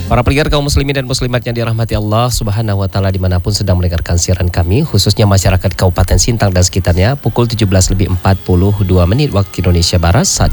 Para pendengar kaum muslimin dan muslimat yang dirahmati Allah Subhanahu wa taala dimanapun sedang mendengarkan siaran kami, khususnya masyarakat Kabupaten Sintang dan sekitarnya, pukul 17:42 waktu Indonesia Barat saat